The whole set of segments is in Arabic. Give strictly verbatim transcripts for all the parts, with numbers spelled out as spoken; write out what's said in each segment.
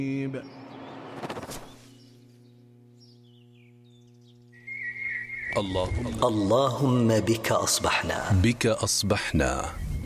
اللهم اللهم بك أصبحنا بك أصبحنا.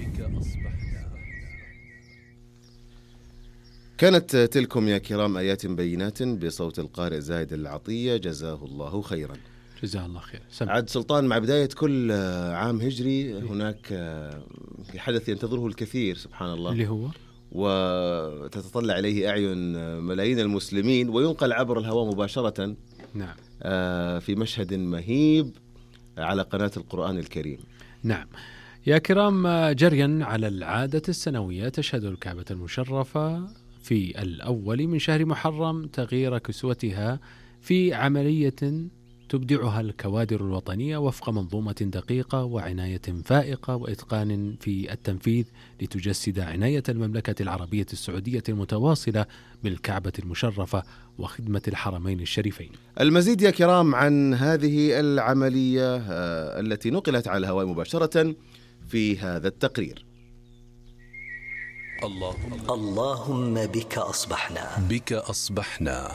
كانت تلكم يا كرام آيات بينات بصوت القارئ زايد العطية، جزاه الله خيرا. جزاه الله خير. عاد سلطان، مع بداية كل عام هجري هناك حدث ينتظره الكثير سبحان الله، اللي هو وتتطلع إليه أعين ملايين المسلمين، وينقل عبر الهواء مباشرة. نعم. في مشهد مهيب على قناة القرآن الكريم. نعم يا كرام، جريا على العادة السنوية تشهد الكعبة المشرفة في الأول من شهر محرم تغيير كسوتها في عملية تبدعها الكوادر الوطنية وفق منظومة دقيقة وعناية فائقة وإتقان في التنفيذ، لتجسد عناية المملكة العربية السعودية المتواصلة بالكعبة المشرفة وخدمة الحرمين الشريفين. المزيد يا كرام عن هذه العملية التي نقلت على الهواء مباشرة في هذا التقرير. اللهم اللهم بك أصبحنا بك أصبحنا.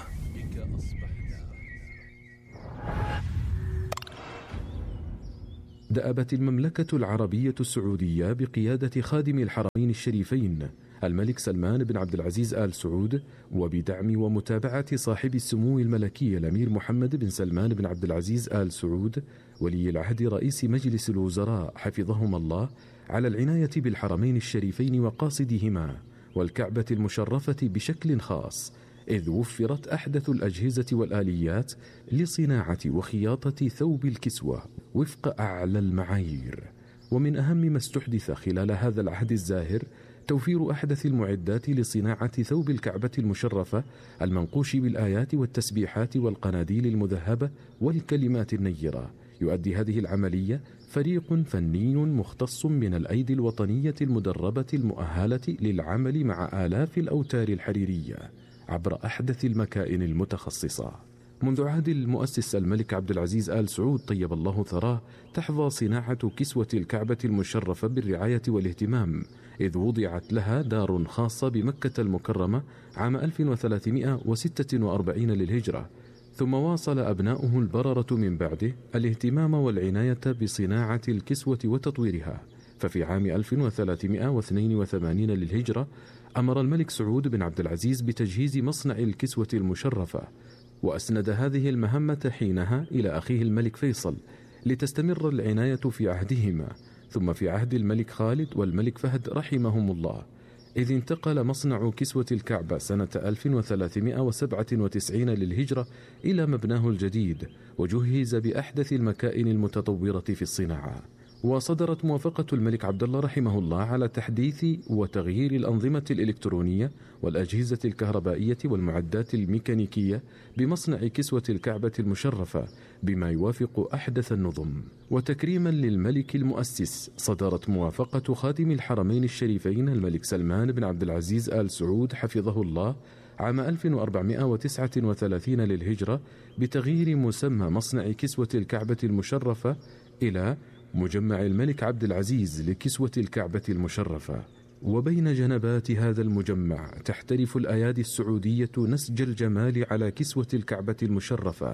دأبت المملكة العربية السعودية بقيادة خادم الحرمين الشريفين الملك سلمان بن عبد العزيز آل سعود، وبدعم ومتابعة صاحب السمو الملكي الأمير محمد بن سلمان بن عبد العزيز آل سعود ولي العهد رئيس مجلس الوزراء حفظهما الله، على العناية بالحرمين الشريفين وقاصدهما والكعبة المشرفة بشكل خاص، إذ وفرت أحدث الأجهزة والآليات لصناعة وخياطة ثوب الكسوة وفق أعلى المعايير. ومن أهم ما استحدث خلال هذا العهد الزاهر توفير أحدث المعدات لصناعة ثوب الكعبة المشرفة المنقوش بالآيات والتسبيحات والقناديل المذهبة والكلمات النيرة. يؤدي هذه العملية فريق فني مختص من الأيدي الوطنية المدربة المؤهلة للعمل مع آلاف الأوتار الحريرية عبر أحدث المكائن المتخصصة. منذ عهد المؤسس الملك عبد العزيز آل سعود طيب الله ثراه تحظى صناعة كسوة الكعبة المشرفة بالرعاية والاهتمام، إذ وضعت لها دار خاصة بمكة المكرمة عام ألف وثلاثمائة وستة وأربعين للهجرة، ثم واصل أبناؤه البررة من بعده الاهتمام والعناية بصناعة الكسوة وتطويرها. ففي عام ألف وثلاثمائة واثنين وثمانين للهجرة أمر الملك سعود بن عبد العزيز بتجهيز مصنع الكسوة المشرفة، وأسند هذه المهمة حينها إلى أخيه الملك فيصل لتستمر العناية في عهدهما، ثم في عهد الملك خالد والملك فهد رحمهم الله، إذ انتقل مصنع كسوة الكعبة سنة ألف وثلاثمائة وسبعة وتسعين للهجرة إلى مبناه الجديد، وجهز بأحدث المكائن المتطورة في الصناعة. وصدرت موافقة الملك عبد الله رحمه الله على تحديث وتغيير الأنظمة الإلكترونية والأجهزة الكهربائية والمعدات الميكانيكية بمصنع كسوة الكعبة المشرفة بما يوافق أحدث النظم. وتكريما للملك المؤسس صدرت موافقة خادم الحرمين الشريفين الملك سلمان بن عبد العزيز آل سعود حفظه الله عام ألف وأربعمائة وتسعة وثلاثين للهجرة بتغيير مسمى مصنع كسوة الكعبة المشرفة إلى مجمع الملك عبد العزيز لكسوة الكعبة المشرفة. وبين جنبات هذا المجمع تحترف الأيادي السعودية نسج الجمال على كسوة الكعبة المشرفة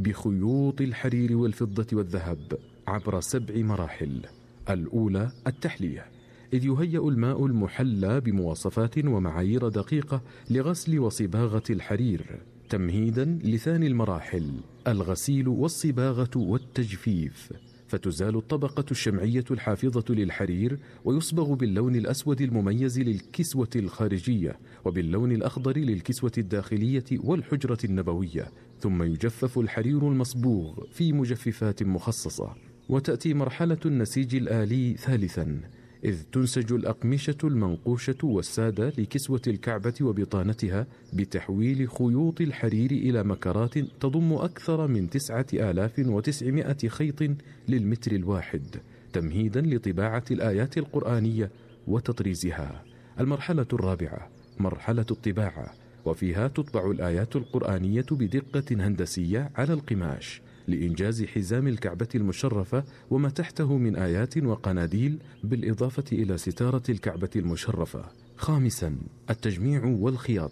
بخيوط الحرير والفضة والذهب عبر سبع مراحل. الأولى التحلية، إذ يهيأ الماء المحلى بمواصفات ومعايير دقيقة لغسل وصباغة الحرير، تمهيدا لثاني المراحل الغسيل والصباغة والتجفيف، فتزال الطبقة الشمعية الحافظة للحرير ويصبغ باللون الأسود المميز للكسوة الخارجية وباللون الأخضر للكسوة الداخلية والحجرة النبوية، ثم يجفف الحرير المصبوغ في مجففات مخصصة. وتأتي مرحلة النسيج الآلي ثالثا، إذ تنسج الأقمشة المنقوشة والسادة لكسوة الكعبة وبطانتها بتحويل خيوط الحرير إلى مكرات تضم أكثر من تسعة آلاف وتسعمائة خيط للمتر الواحد، تمهيدا لطباعة الآيات القرآنية وتطريزها. المرحلة الرابعة مرحلة الطباعة، وفيها تطبع الآيات القرآنية بدقة هندسية على القماش لإنجاز حزام الكعبة المشرفة وما تحته من آيات وقناديل، بالإضافة إلى ستارة الكعبة المشرفة. خامسا التجميع والخياطة،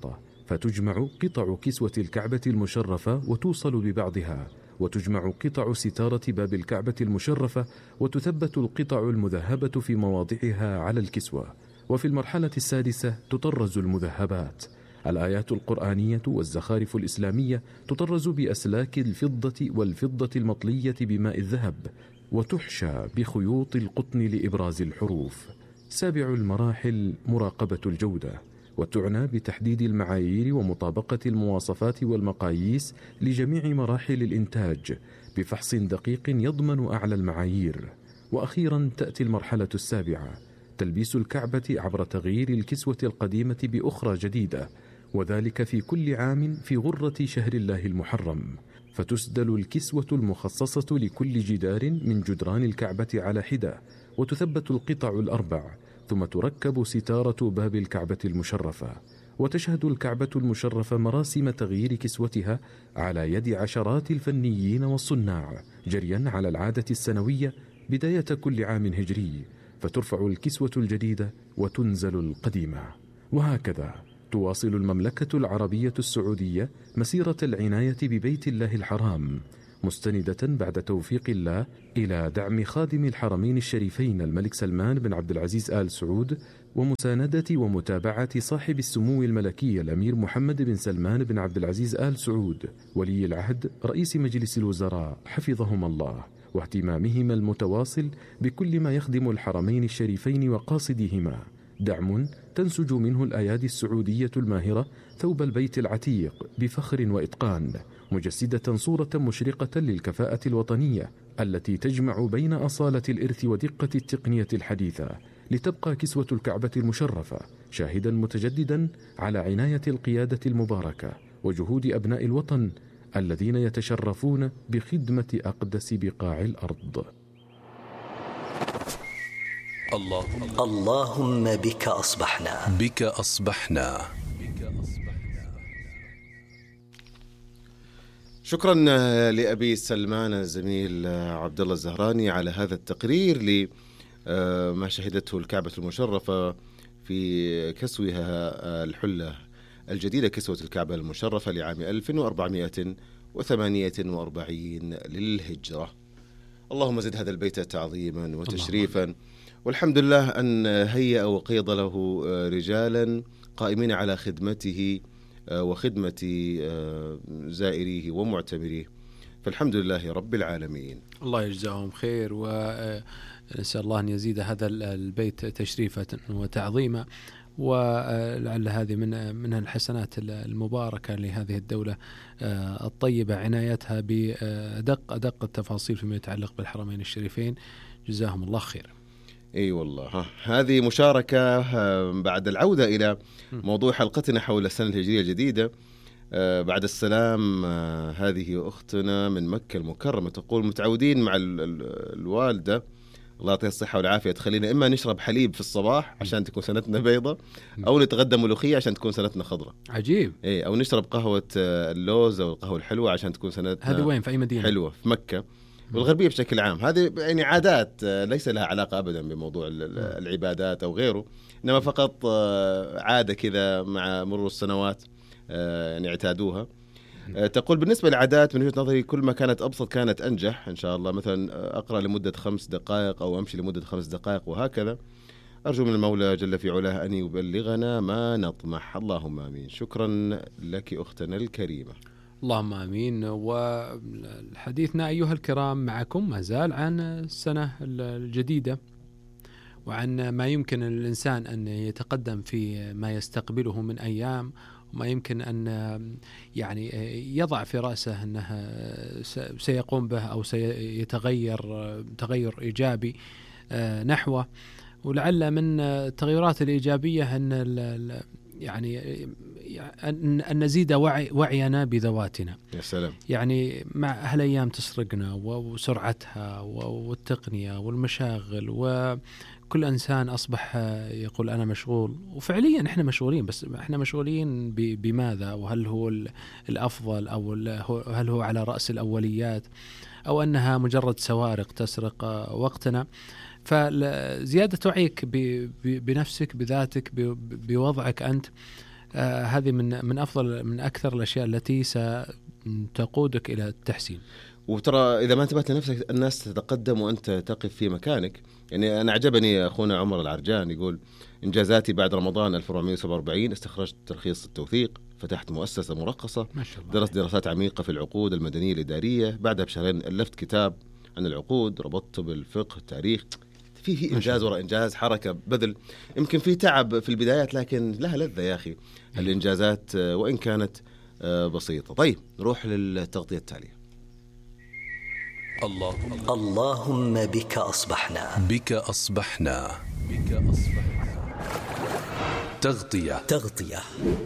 فتجمع قطع كسوة الكعبة المشرفة وتوصل ببعضها، وتجمع قطع ستارة باب الكعبة المشرفة وتثبت القطع المذهبة في مواضعها على الكسوة. وفي المرحلة السادسة تطرز المذهبات. الآيات القرآنية والزخارف الإسلامية تطرز بأسلاك الفضة والفضة المطلية بماء الذهب، وتحشى بخيوط القطن لإبراز الحروف. سابع المراحل مراقبة الجودة، وتعنى بتحديد المعايير ومطابقة المواصفات والمقاييس لجميع مراحل الإنتاج بفحص دقيق يضمن أعلى المعايير. وأخيرا تأتي المرحلة السابعة، تلبيس الكعبة عبر تغيير الكسوة القديمة بأخرى جديدة، وذلك في كل عام في غرة شهر الله المحرم. فتسدل الكسوة المخصصة لكل جدار من جدران الكعبة على حدة، وتثبت القطع الأربع، ثم تركب ستارة باب الكعبة المشرفة. وتشهد الكعبة المشرفة مراسم تغيير كسوتها على يد عشرات الفنيين والصناع، جريا على العادة السنوية بداية كل عام هجري، فترفع الكسوة الجديدة وتنزل القديمة. وهكذا تواصل المملكة العربية السعودية مسيرة العناية ببيت الله الحرام، مستندة بعد توفيق الله إلى دعم خادم الحرمين الشريفين الملك سلمان بن عبد العزيز آل سعود، ومساندة ومتابعة صاحب السمو الملكي الأمير محمد بن سلمان بن عبد العزيز آل سعود ولي العهد رئيس مجلس الوزراء حفظهما الله، واهتمامهما المتواصل بكل ما يخدم الحرمين الشريفين وقاصدهما، دعم تنسج منه الأيادي السعودية الماهرة ثوب البيت العتيق بفخر وإتقان، مجسدة صورة مشرقة للكفاءة الوطنية التي تجمع بين أصالة الإرث ودقة التقنية الحديثة، لتبقى كسوة الكعبة المشرفة شاهدا متجددا على عناية القيادة المباركة وجهود أبناء الوطن الذين يتشرفون بخدمة أقدس بقاع الأرض. اللهم, اللهم بك أصبحنا بك أصبحنا. شكرا لأبي سلمان الزميل عبد الله الزهراني على هذا التقرير لما شهدته الكعبة المشرفة في كسوها الحلة الجديدة، كسوة الكعبة المشرفة لعام ألف وأربعمائة وثمانية وأربعين للهجرة. اللهم زد هذا البيت تعظيما وتشريفا، والحمد لله أن هيأ وقيض له رجالا قائمين على خدمته وخدمة زائريه ومعتمريه، فالحمد لله رب العالمين. الله يجزاهم خير، ونسأل الله أن يزيد هذا البيت تشريفا وتعظيما، ولعل هذه من من الحسنات المباركة لهذه الدولة الطيبة، عنايتها بأدق أدق التفاصيل فيما يتعلق بالحرمين الشريفين. جزاهم الله خير. اي أيوة والله. ها. هذه مشاركة بعد العودة إلى موضوع حلقتنا حول السنة الهجرية الجديدة. بعد السلام، هذه أختنا من مكة المكرمة تقول: متعودين مع الوالدة الله يعطيها الصحة والعافية تخلينا إما نشرب حليب في الصباح عشان تكون سنتنا بيضة، أو نتغدى ملوخية عشان تكون سنتنا خضرة. عجيب. إيه، أو نشرب قهوة اللوز أو القهوة الحلوة عشان تكون سنتنا. هذه وين؟ في أي مدينة؟ حلوة في مكة والغربية بشكل عام. هذه يعني عادات ليس لها علاقة أبدا بموضوع العبادات أو غيره، إنما فقط عادة كذا مع مرور السنوات يعني اعتادوها. تقول: بالنسبة للعادات من وجهة نظري كل ما كانت أبسط كانت أنجح إن شاء الله. مثلا أقرأ لمدة خمس دقائق أو أمشي لمدة خمس دقائق وهكذا. أرجو من المولى جل في علاه أن يبلغنا ما نطمح. اللهم آمين. شكرا لك أختنا الكريمة. اللهم آمين. وحديثنا أيها الكرام معكم ما زال عن السنة الجديدة، وعن ما يمكن الإنسان أن يتقدم في ما يستقبله من أيام، وما يمكن أن يعني يضع في رأسه أنه سيقوم به أو سيتغير تغير إيجابي نحوه. ولعل من التغيرات الإيجابية أن يعني أن نزيد وعي وعينا بذواتنا. يا سلام. يعني مع هالأيام تسرقنا وسرعتها والتقنية والمشاغل، وكل إنسان أصبح يقول أنا مشغول، وفعليا إحنا مشغولين، بس إحنا مشغولين بماذا؟ وهل هو الأفضل، أو هل هو على رأس الأوليات، أو أنها مجرد سوارق تسرق وقتنا؟ فزيادة وعيك بنفسك بذاتك بوضعك أنت آه هذه من من أفضل من أكثر الأشياء التي ستقودك إلى التحسين. وترى إذا ما انتبهت لنفسك الناس تتقدم وأنت تقف في مكانك. يعني أنا عجبني أخونا عمر العرجان يقول إنجازاتي بعد رمضان ألف وأربعمائة وسبعة وأربعين استخرجت ترخيص التوثيق، فتحت مؤسسة مرخصة، درست دراسات عميقة في العقود المدنية الإدارية، بعدها بشهرين ألفت كتاب عن العقود ربطته بالفقه التاريخ. في في إنجاز وراء إنجاز، حركة بذل. يمكن في تعب في البدايات لكن لها لذة يا أخي الإنجازات وإن كانت بسيطة. طيب نروح للتغطية التالية. اللهم اللهم بك أصبحنا بك أصبحنا بك أصبحنا تغطية تغطية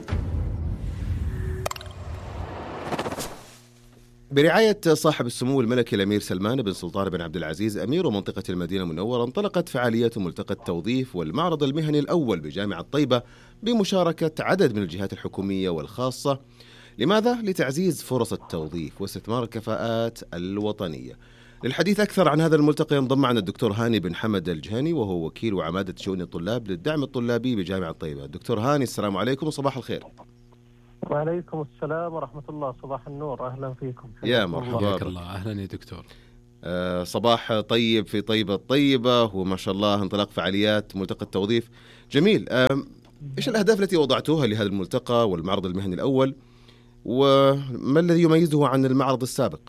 برعاية صاحب السمو الملكي الأمير سلمان بن سلطان بن عبد العزيز أمير منطقة المدينة المنورة، انطلقت فعاليات ملتقى التوظيف والمعرض المهني الأول بجامعة طيبة بمشاركة عدد من الجهات الحكومية والخاصة. لماذا؟ لتعزيز فرص التوظيف واستثمار الكفاءات الوطنية. للحديث أكثر عن هذا الملتقى ينضم معنا الدكتور هاني بن حمد الجهني، وهو وكيل وعمادة شؤون الطلاب للدعم الطلابي بجامعة طيبة. الدكتور هاني السلام عليكم وصباح الخير. وعليكم السلام ورحمة الله، صباح النور، أهلا فيكم. يا مرحبا بك. الله أهلا يا دكتور. آه صباح طيب في طيبة الطيبة، وما شاء الله انطلاق فعاليات ملتقى التوظيف. جميل. آه إيش الأهداف التي وضعتوها لهذا الملتقى والمعرض المهني الأول، وما الذي يميزه عن المعرض السابق؟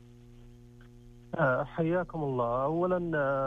حياكم الله. أولا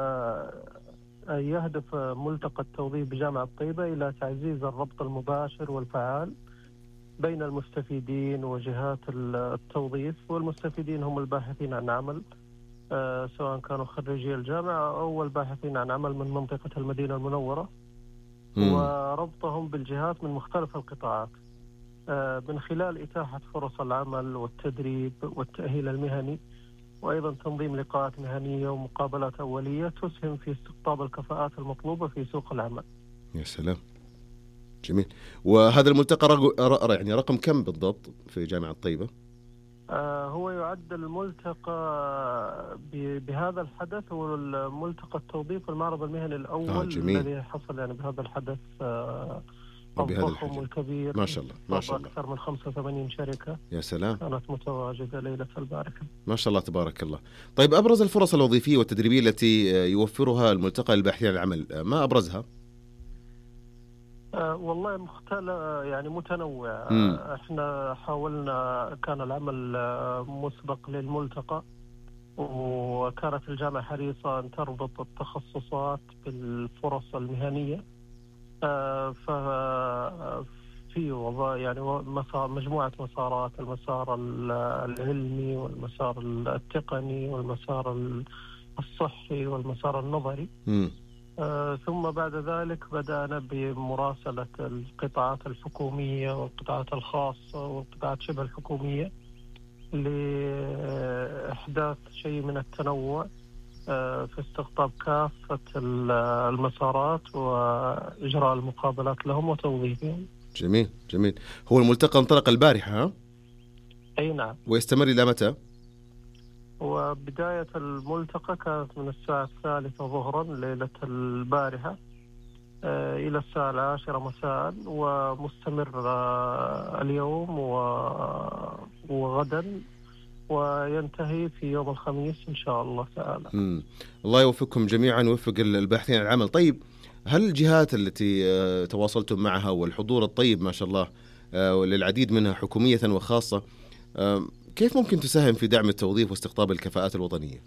يهدف ملتقى التوظيف بجامعة طيبة إلى تعزيز الربط المباشر والفعال بين المستفيدين وجهات التوظيف. والمستفيدين هم الباحثين عن عمل سواء كانوا خريجي الجامعة أو الباحثين عن عمل من منطقة المدينة المنورة، م. وربطهم بالجهات من مختلف القطاعات من خلال إتاحة فرص العمل والتدريب والتأهيل المهني، وأيضا تنظيم لقاءات مهنية ومقابلات أولية تسهم في استقطاب الكفاءات المطلوبة في سوق العمل. يا سلام، جميل. وهذا الملتقى رق... يعني رقم كم بالضبط في جامعة طيبة؟ آه هو يعد الملتقى ب... بهذا الحدث هو الملتقى التوظيف المعرض المهني الأول آه الذي حصل يعني بهذا الحدث آه الضخم والكبير. ما شاء الله ما شاء الله، أكثر من خمسة وثمانين شركة. يا سلام، كانت متواجدة ليلة البارحة. ما شاء الله تبارك الله. طيب أبرز الفرص الوظيفية والتدريبية التي يوفرها الملتقى للباحثين عن العمل ما أبرزها؟ أه والله مختلف يعني متنوع. أه احنا حاولنا، كان العمل مسبق للملتقى وكانت الجامعة حريصة أن تربط التخصصات بالفرص المهنية. أه ففي يعني مسار مجموعة مسارات، المسار العلمي والمسار التقني والمسار الصحي والمسار النظري. م. آه ثم بعد ذلك بدأنا بمراسلة القطاعات الحكومية والقطاعات الخاصة والقطاعات شبه الحكومية لإحداث شيء من التنوع آه في استقطاب كافة المسارات وإجراء المقابلات لهم وتوظيفهم. جميل جميل. هو الملتقى انطلق البارحة ها؟ أي نعم. ويستمر إلى متى؟ وبداية الملتقى كانت من الساعة الثالثة ظهرا ليلة البارحة آه إلى الساعة العاشرة مساء، ومستمر آه اليوم وغدا، وينتهي في يوم الخميس إن شاء الله تعالى. مم. الله يوفقكم جميعا ويوفق الباحثين عن العمل. طيب هل الجهات التي آه تواصلتم معها والحضور الطيب ما شاء الله آه للعديد منها حكومية وخاصة آه كيف ممكن تساهم في دعم التوظيف واستقطاب الكفاءات الوطنية؟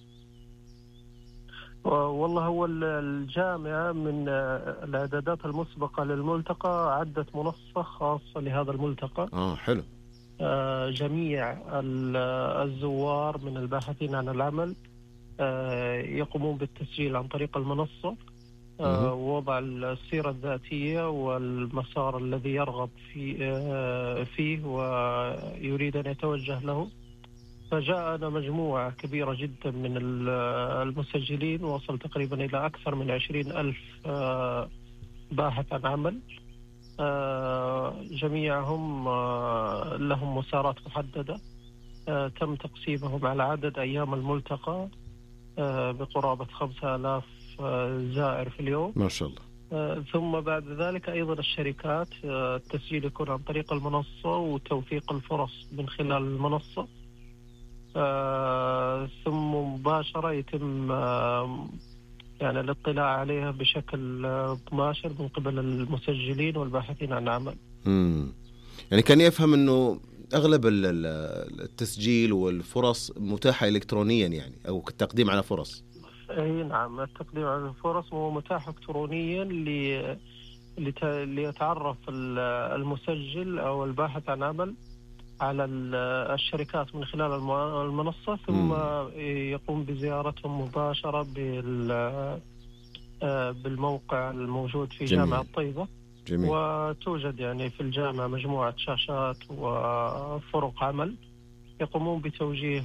والله هو الجامعة من الإعدادات المسبقة للملتقى عدت منصة خاصة لهذا الملتقى. آه حلو. جميع الزوار من الباحثين عن العمل يقومون بالتسجيل عن طريق المنصة، ووضع السيرة الذاتية والمسار الذي يرغب فيه, فيه ويريد أن يتوجه له. فجاءنا مجموعة كبيرة جدا من المسجلين، وصل تقريبا إلى أكثر من عشرين ألف باحث عن عمل، جميعهم لهم مسارات محددة تم تقسيمهم على عدد أيام الملتقى بقرابة خمسة آلاف زائر في اليوم. ما شاء الله. ثم بعد ذلك أيضا الشركات التسجيل يكون عن طريق المنصة وتوثيق الفرص من خلال المنصة، ثم مباشرة يتم يعني الاطلاع عليها بشكل مباشر من قبل المسجلين والباحثين عن عمل. امم يعني كان يفهم انه اغلب التسجيل والفرص متاحه الكترونيا يعني، او التقديم على فرص. اي نعم، التقديم على الفرص هو متاح الكترونيا ل ليتعرف المسجل او الباحث عن عمل على الشركات من خلال المنصة، ثم م. يقوم بزيارتهم مباشرة بالموقع الموجود في جميل. جامعة طيبة. جميل. وتوجد يعني في الجامعة مجموعة شاشات وفرق عمل يقومون بتوجيه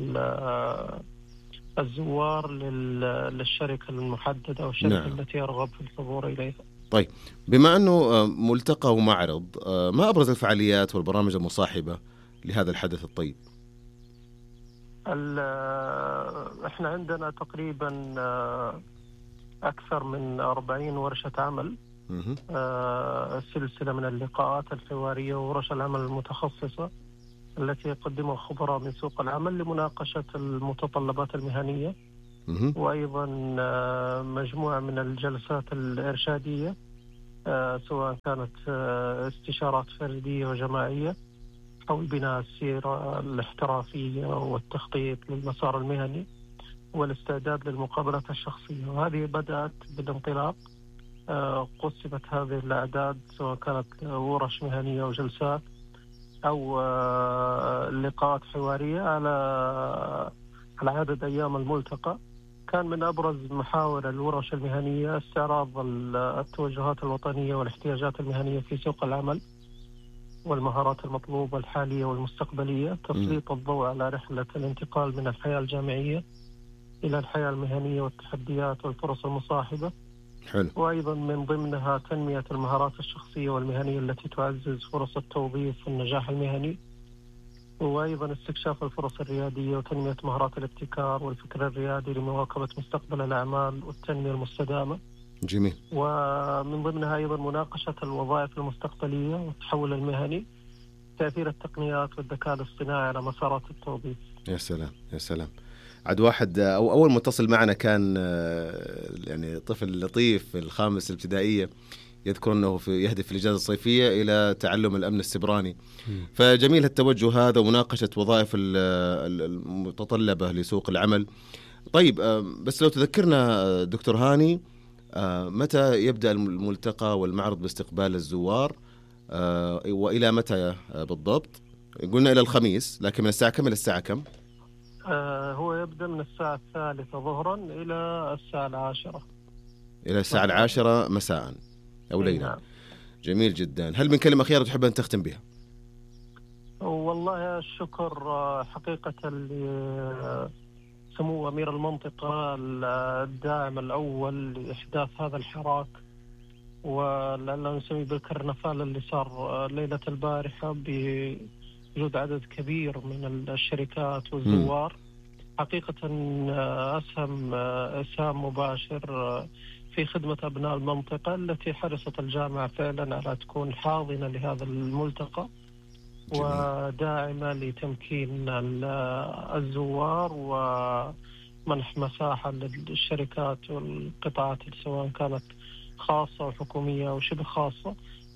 الزوار للشركة المحددة أو الشركة نعم. التي يرغب في الحضور إليها. طيب، بما أنه ملتقى ومعرض، ما أبرز الفعاليات والبرامج المصاحبة لهذا الحدث الطيب؟ إحنا عندنا تقريبا أكثر من أربعين ورشة عمل، سلسلة من اللقاءات الحوارية وورش العمل المتخصصة التي يقدمها خبراء من سوق العمل لمناقشة المتطلبات المهنية، وأيضا مجموعة من الجلسات الإرشادية سواء كانت استشارات فردية وجماعية حول بناء السيرة الاحترافية والتخطيط للمسار المهني والاستعداد للمقابلات الشخصية. وهذه بدأت بالانطلاق، قسمت هذه الأعداد سواء كانت ورش مهنية أو جلسات أو لقاءات حوارية على على عدد أيام الملتقى. كان من أبرز محاور الورش المهنية استعراض التوجهات الوطنية والاحتياجات المهنية في سوق العمل والمهارات المطلوبة الحالية والمستقبلية، تسليط الضوء على رحلة الانتقال من الحياة الجامعية إلى الحياة المهنية والتحديات والفرص المصاحبة. حلو. وأيضا من ضمنها تنمية المهارات الشخصية والمهنية التي تعزز فرص التوظيف والنجاح المهني، وأيضا استكشاف الفرص الريادية وتنمية مهارات الابتكار والفكر الريادي لمواكبة مستقبل الأعمال والتنمية المستدامة. جميل. ومن ضمنها أيضا مناقشة الوظائف المستقبلية والتحول المهني، تأثير التقنيات والذكاء الاصطناعي على مسارات التوظيف. يا سلام يا سلام. عد واحد أو أول متصل معنا كان يعني طفل لطيف في الخامس الابتدائية، يذكر أنه في يهدف في الإجازة الصيفية إلى تعلم الأمن السبراني. فجميل التوجه هذا ومناقشة وظائف المتطلبة لسوق العمل. طيب، بس لو تذكرنا دكتور هاني، متى يبدأ الملتقى والمعرض باستقبال الزوار وإلى متى بالضبط؟ قلنا إلى الخميس، لكن من الساعة كم إلى الساعة كم؟ آه هو يبدأ من الساعة الثالثة ظهرا إلى الساعة العاشرة إلى الساعة العاشرة مساء أو ليلة. نعم. جميل جدا. هل من كلمة أخيرة تحب أن تختم بها؟ والله الشكر حقيقة لسمو أمير المنطقة الداعم الأول لإحداث هذا الحراك، ولعلنا نسميه بالكرنفال اللي صار ليلة البارحة بوجود عدد كبير من الشركات والزوار. حقيقة أسهم إسهام مباشر في خدمة أبناء المنطقة التي حرصت الجامعة فعلا على تكون حاضنة لهذا الملتقى وداعمة لتمكين الزوار ومنح مساحة للشركات والقطاعات سواء كانت خاصة وحكومية أو شبه خاصة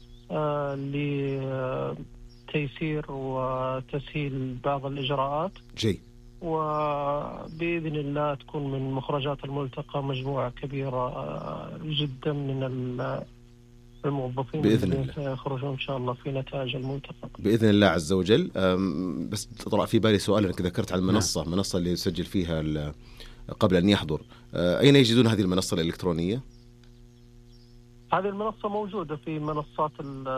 لتيسير وتسهيل بعض الإجراءات. جي. وبإذن الله تكون من مخرجات الملتقى مجموعة كبيرة جدا من الموظفين بإذن الله سيخرجون إن شاء الله في نتائج الملتقى بإذن الله عز وجل. بس طرأ في بالي سؤال، أنك ذكرت على المنصة نعم. المنصة اللي يسجل فيها قبل أن يحضر، أين يجدون هذه المنصة الإلكترونية؟ هذه المنصة موجودة في منصات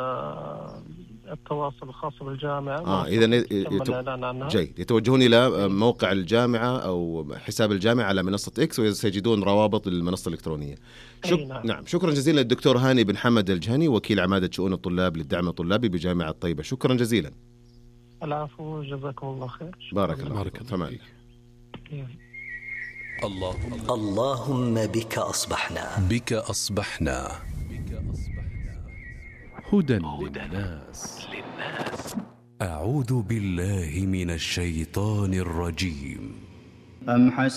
التواصل الخاصة بالجامعة. آه إذا يتو... جيد، يتوجهون إلى موقع الجامعة أو حساب الجامعة على منصة إكس وسيجدون روابط للمنصة الإلكترونية. شك... نعم. نعم. شكرا جزيلا للدكتور هاني بن حمد الجهني، وكيل عمادة شؤون الطلاب للدعم الطلابي بجامعة طيبة. شكرا جزيلا. العفو، جزاكم الله خير. بارك الله فيك. تمام. اللهم اللهم بك أصبحنا بك أصبحنا هدى للناس. أعوذ بالله من الشيطان الرجيم. أم حسب